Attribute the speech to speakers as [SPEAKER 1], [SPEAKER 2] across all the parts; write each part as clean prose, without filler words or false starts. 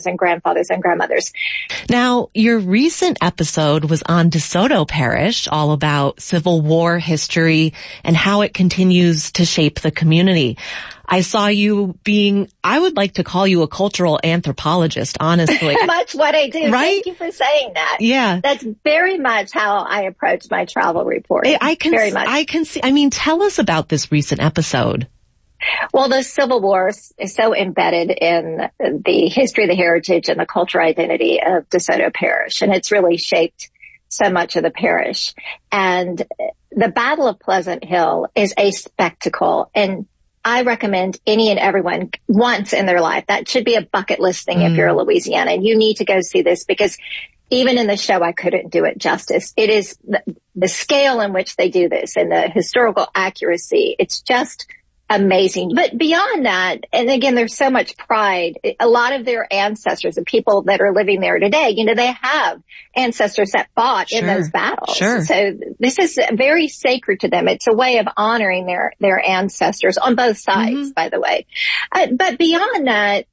[SPEAKER 1] and grandfathers and grandmothers.
[SPEAKER 2] Now, your recent episode was on DeSoto Parish, all about Civil War history and how it continues to shape the community. I saw you I would like to call you a cultural anthropologist, honestly.
[SPEAKER 1] Much what I do.
[SPEAKER 2] Right?
[SPEAKER 1] Thank you for saying that.
[SPEAKER 2] Yeah.
[SPEAKER 1] That's very much how I approach my travel reporting.
[SPEAKER 2] I can see. I mean, tell us about this recent episode.
[SPEAKER 1] Well, the Civil War is so embedded in the history, the heritage, and the cultural identity of DeSoto Parish, and it's really shaped so much of the parish. And the Battle of Pleasant Hill is a spectacle, and I recommend any and everyone once in their life. That should be a bucket list thing if you're a Louisiana. You need to go see this because even in the show, I couldn't do it justice. It is the scale in which they do this and the historical accuracy. It's just amazing. But beyond that, and again, there's so much pride. A lot of their ancestors, the people that are living there today, they have ancestors that fought in those battles.
[SPEAKER 2] Sure.
[SPEAKER 1] So this is very sacred to them. It's a way of honoring their ancestors on both sides, by the way. But beyond that,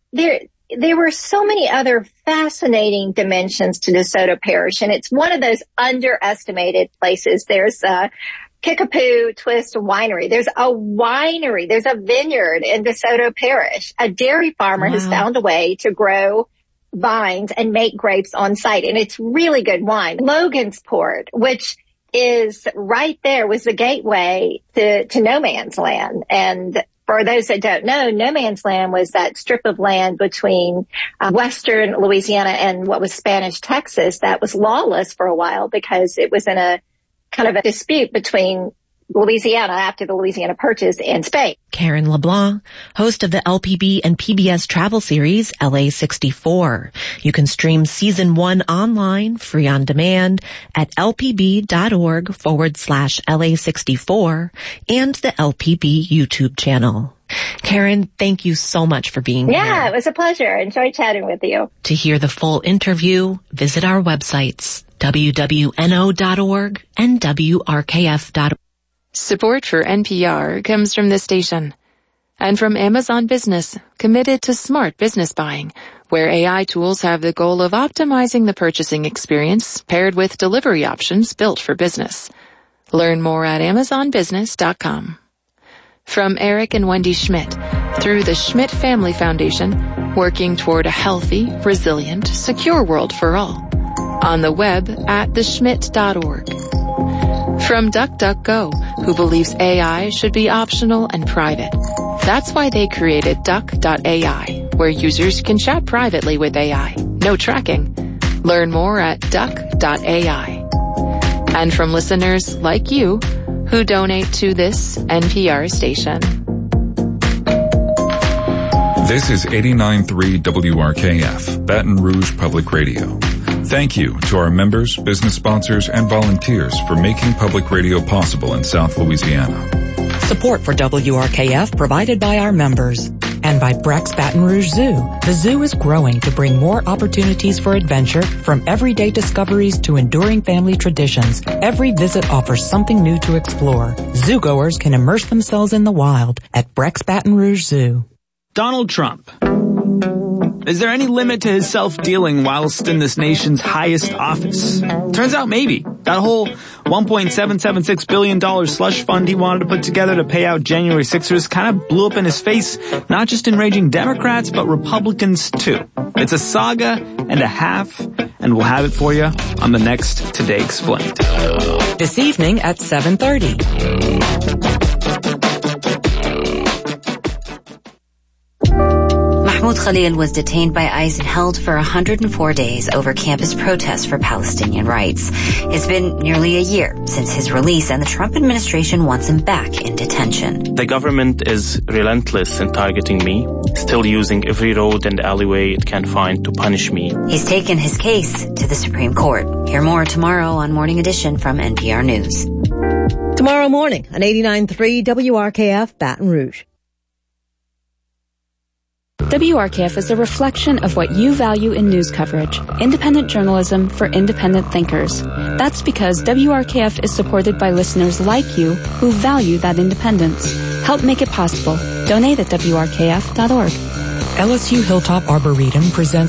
[SPEAKER 1] there were so many other fascinating dimensions to DeSoto Parish, and it's one of those underestimated places. There's Kickapoo Twist Winery. There's a winery. There's a vineyard in DeSoto Parish. A dairy farmer has found a way to grow vines and make grapes on site, and it's really good wine. Logansport, which is right there, was the gateway to No Man's Land. And for those that don't know, No Man's Land was that strip of land between western Louisiana and what was Spanish Texas that was lawless for a while because it was in a kind of a dispute between Louisiana after the Louisiana Purchase and Spain.
[SPEAKER 2] Karen LeBlanc, host of the LPB and PBS travel series LA64. You can stream season 1 online, free on demand at lpb.org/LA64 and the LPB YouTube channel. Karen, thank you so much for being here.
[SPEAKER 1] Yeah, it was a pleasure. Enjoyed chatting with you.
[SPEAKER 2] To hear the full interview, visit our websites, wwno.org and wrkf.org.
[SPEAKER 3] Support for NPR comes from this station and from Amazon Business, committed to smart business buying, where AI tools have the goal of optimizing the purchasing experience paired with delivery options built for business. Learn more at amazonbusiness.com. From Eric and Wendy Schmidt, through the Schmidt Family Foundation, working toward a healthy, resilient, secure world for all. On the web at theschmidt.org. From DuckDuckGo, who believes AI should be optional and private. That's why they created Duck.ai, where users can chat privately with AI. No tracking. Learn more at Duck.ai. And from listeners like you, who donate to this NPR station.
[SPEAKER 4] This is 89.3 WRKF, Baton Rouge Public Radio. Thank you to our members, business sponsors, and volunteers for making public radio possible in South Louisiana.
[SPEAKER 5] Support for WRKF provided by our members. And by Breck's Baton Rouge Zoo. The zoo is growing to bring more opportunities for adventure, from everyday discoveries to enduring family traditions. Every visit offers something new to explore. Zoogoers can immerse themselves in the wild at Breck's Baton Rouge Zoo.
[SPEAKER 6] Donald Trump. Is there any limit to his self-dealing whilst in this nation's highest office? Turns out maybe. That whole $1.776 billion slush fund he wanted to put together to pay out January 6ers kind of blew up in his face, not just enraging Democrats, but Republicans too. It's a saga and a half, and we'll have it for you on the next Today Explained.
[SPEAKER 5] This evening at 7:30.
[SPEAKER 7] Mahmoud Khalil was detained by ICE and held for 104 days over campus protests for Palestinian rights. It's been nearly a year since his release, and the Trump administration wants him back in detention.
[SPEAKER 8] The government is relentless in targeting me, still using every road and alleyway it can find to punish me.
[SPEAKER 7] He's taken his case to the Supreme Court. Hear more tomorrow on Morning Edition from NPR News.
[SPEAKER 9] Tomorrow morning on 89.3 WRKF Baton Rouge.
[SPEAKER 10] WRKF is a reflection of what you value in news coverage. Independent journalism for independent thinkers. That's because WRKF is supported by listeners like you who value that independence. Help make it possible. Donate at WRKF.org.
[SPEAKER 5] LSU Hilltop Arboretum presents